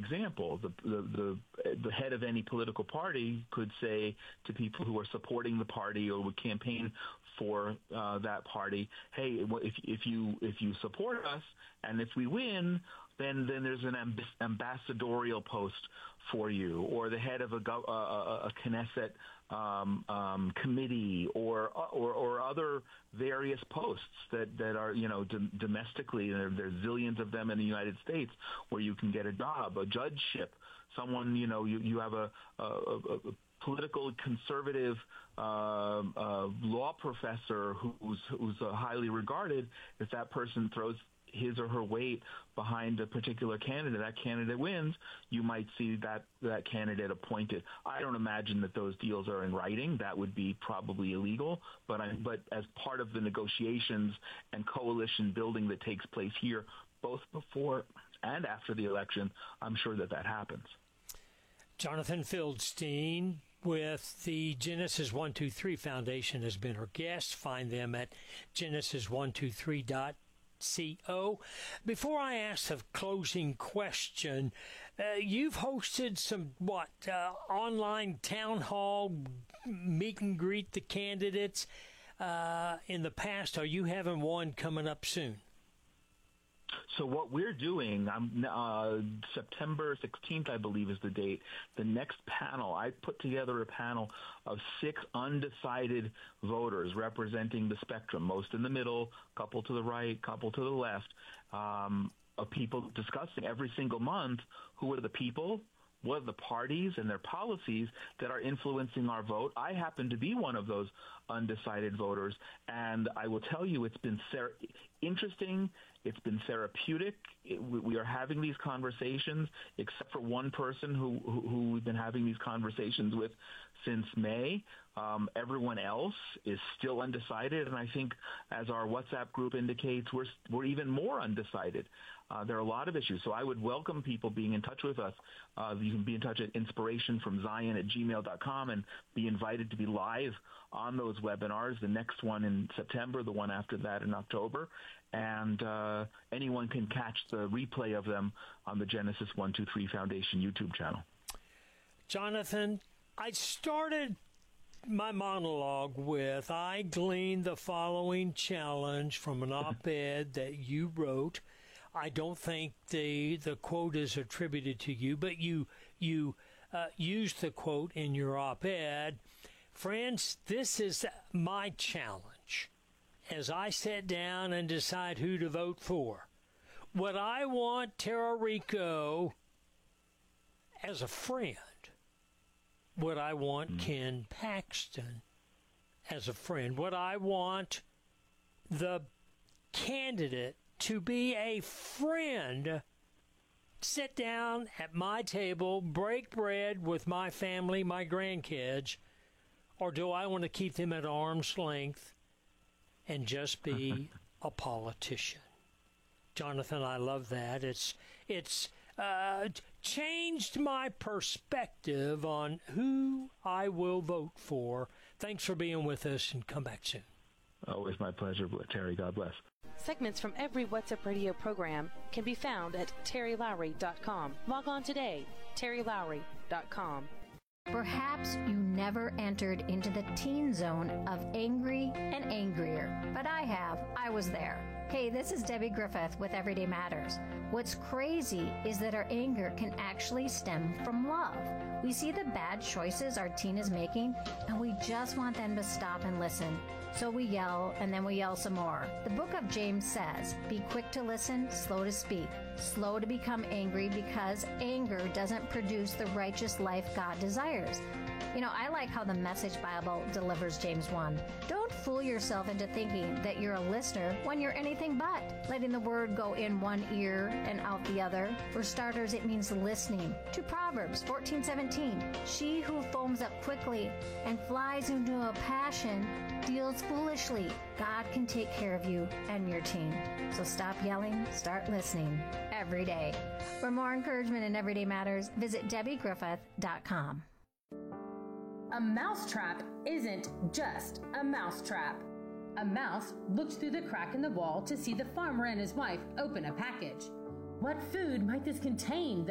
example. The head of any political party could say to people who are supporting the party or would campaign for that party, hey, if you support us and if we win, then there's an ambassadorial post for you, or the head of a Knesset committee, or other various posts that are domestically. There's zillions of them in the United States where you can get a job, a judgeship. Someone you have a political conservative law professor who's highly regarded. If that person throws his or her weight behind a particular candidate, that candidate wins, you might see that candidate appointed. I don't imagine that those deals are in writing. That would be probably illegal. But as part of the negotiations and coalition building that takes place here, both before and after the election, I'm sure that happens. Jonathan Fieldstein with the Genesis 123 Foundation has been our guest. Find them at genesis123.co. Before I ask the closing question, you've hosted some online town hall meet and greet the candidates in the past. Are you having one coming up soon? So what we're doing, September 16th, I believe, is the date. The next panel, I put together a panel of 6 undecided voters representing the spectrum, most in the middle, couple to the right, couple to the left, of people discussing every single month who are the people, what are the parties and their policies that are influencing our vote. I happen to be one of those undecided voters, and I will tell you it's been interesting. It's been therapeutic. We are having these conversations, except for one person who we've been having these conversations with since May. Everyone else is still undecided, and I think, as our WhatsApp group indicates, we're even more undecided. There are a lot of issues, so I would welcome people being in touch with us. You can be in touch at inspirationfromzion@gmail.com and be invited to be live on those webinars, the next one in September, the one after that in October, and anyone can catch the replay of them on the Genesis 123 Foundation YouTube channel. Jonathan, I started my monologue with, I gleaned the following challenge from an op-ed that you wrote. I don't think the quote is attributed to you, but you used the quote in your op-ed. Friends, this is my challenge as I sit down and decide who to vote for. Would I want Tara Rico as a friend? Would I want Ken Paxton as a friend? Would I want the candidate to be a friend, sit down at my table, break bread with my family, my grandkids, or do I want to keep them at arm's length and just be a politician? Jonathan, I love that. It's changed my perspective on who I will vote for. Thanks for being with us, and come back soon. Always my pleasure, Terry. God bless. Segments from every What's Up Radio program can be found at terrylowry.com. Log on today, terrylowry.com. Perhaps you never entered into the teen zone of angry and angrier, but I have. I was there. Hey, this is Debbie Griffith with Everyday Matters. What's crazy is that our anger can actually stem from love. We see the bad choices our teen is making, and we just want them to stop and listen. So we yell, and then we yell some more. The book of James says, be quick to listen, slow to speak, slow to become angry, because anger doesn't produce the righteous life God desires. I like how the Message Bible delivers James 1. Don't fool yourself into thinking that you're a listener when you're anything but, letting the word go in one ear and out the other. For starters, it means listening. To Proverbs 14:17, she who foams up quickly and flies into a passion deals foolishly. God can take care of you and your teen. So stop yelling, start listening every day. For more encouragement in Everyday Matters, visit DebbieGriffith.com. A mousetrap isn't just a mousetrap. A mouse looked through the crack in the wall to see the farmer and his wife open a package. What food might this contain?